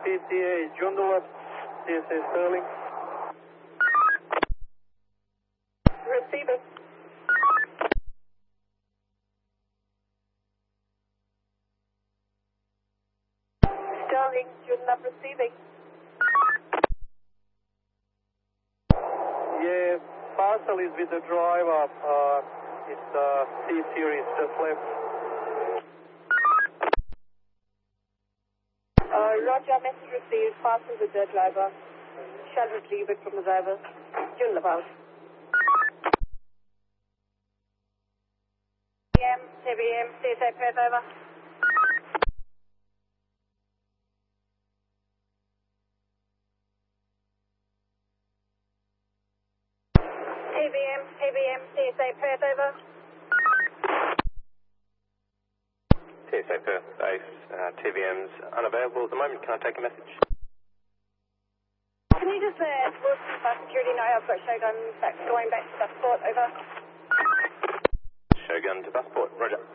PTA Joondalup, CSA Sterling. Receiving. Sterling, Joondalup receiving. Yeah, parcel is with the driver. It's C-Series, just left. Roger, message received. Parcel with the driver. Shall retrieve it from the driver. Joondalup out. TBM, CSA Perth over. TBM, CSA Perth over. CSA Perth base, TVM's unavailable at the moment. Can I take a message? Can you just work with security know I've got Shogun going back to the port over? Shogun to Busport, roger.